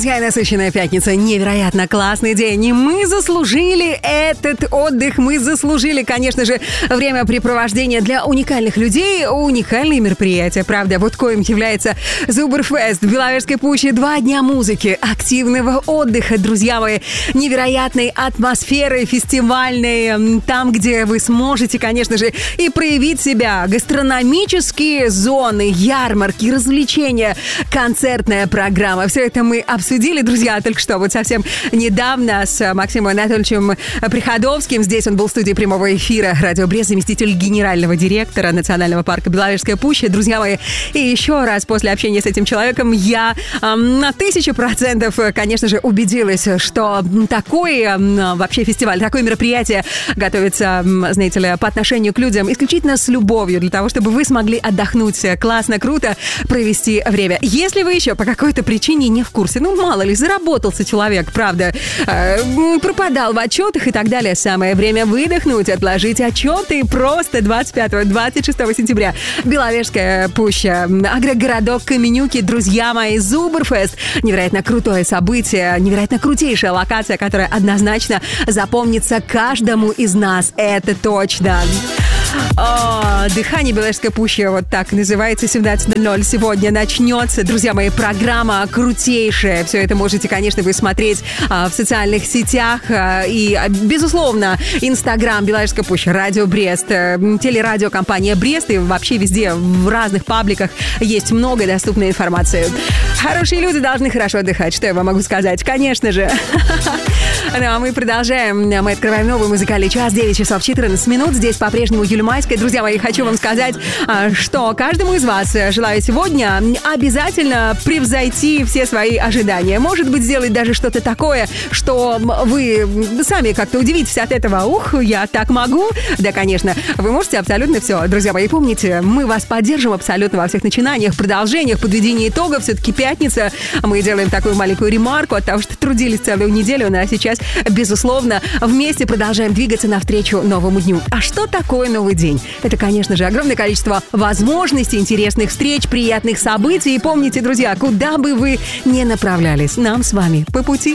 Друзья, насыщенная пятница, невероятно классный день. И мы заслужили этот отдых, мы заслужили, конечно же, времяпрепровождение для уникальных людей, уникальные мероприятия, правда. Вот коим является Зубрфест в Беловежской пуще. 2 дня музыки, активного отдыха, друзья мои, невероятной атмосферы фестивальной, там, где вы сможете, конечно же, и проявить себя. Гастрономические зоны, ярмарки, развлечения, концертная программа. Все это мы обсудили, друзья, только что, вот совсем недавно с Максимом Анатольевичем Приходовским. Здесь он был в студии прямого эфира «Радио Брест», заместитель генерального директора Национального парка Беловежская пуща. Друзья мои, и еще раз после общения с этим человеком я на 1000%, конечно же, убедилась, что такой вообще фестиваль, такое мероприятие готовится, знаете ли, по отношению к людям исключительно с любовью, для того, чтобы вы смогли отдохнуть классно, круто, провести время. Если вы еще по какой-то причине не в курсе, ну, мало ли, заработался человек, правда, пропадал в отчетах и так далее, самое время выдохнуть, отложить отчеты. Просто 25-26 сентября Беловежская пуща, агрогородок Каменюки, друзья мои, Зубрфест. Невероятно крутое событие, невероятно крутейшая локация, которая однозначно запомнится каждому из нас, это точно. Дыхание Беловежской пущи, вот так называется, 17:00 сегодня начнется. Друзья мои, программа крутейшая. Все это можете, конечно, вы смотреть в социальных сетях. И, безусловно, Инстаграм Беловежская пуща, Радио Брест, телерадиокомпания Брест. И вообще везде, в разных пабликах есть много доступной информации. Хорошие люди должны хорошо отдыхать. Что я вам могу сказать? Конечно же. Ну, а мы продолжаем. Мы открываем новый музыкальный час. 9 часов 14 минут. Здесь по-прежнему Юлия Майская. Друзья мои, хочу вам сказать, что каждому из вас желаю сегодня обязательно превзойти все свои ожидания. Может быть, сделать даже что-то такое, что вы сами как-то удивитесь от этого. Ух, я так могу. Да, конечно, вы можете абсолютно все. Друзья мои, помните, мы вас поддержим абсолютно во всех начинаниях, продолжениях, подведении итогов. Все-таки пятница. Мы делаем такую маленькую ремарку от того, что трудились целую неделю, ну а сейчас, безусловно, вместе продолжаем двигаться навстречу новому дню. А что такое новый день? Это, конечно же, огромное количество возможностей, интересных встреч, приятных событий. И помните, друзья, куда бы вы ни направлялись, нам с вами по пути.